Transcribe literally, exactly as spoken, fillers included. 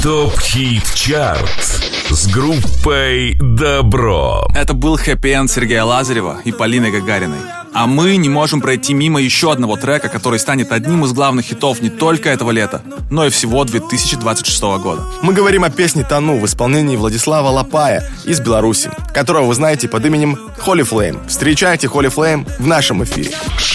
ТОП-хит чарт с группой Добро. Это был хэппи-энд Сергея Лазарева и Полины Гагариной. А мы не можем пройти мимо еще одного трека, который станет одним из главных хитов не только этого лета, но и всего две тысячи двадцать шестого года. Мы говорим о песне «Тону» в исполнении Владислава Лапая из Беларуси, которого вы знаете под именем Holy Flame. Встречайте Holy Flame в нашем эфире.